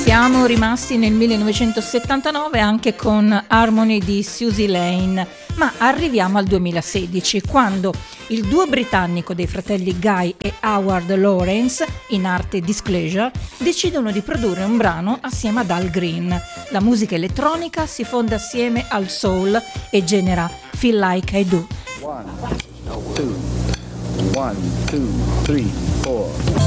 Siamo rimasti nel 1979 anche con Harmony di Suzy Lane, ma arriviamo al 2016 quando il duo britannico dei fratelli Guy e Howard Lawrence, in arte Disclosure, decidono di produrre un brano assieme ad Al Green. La musica elettronica si fonde assieme al soul e genera Feel Like I Do. 1, 2, 1, 2, 3, 4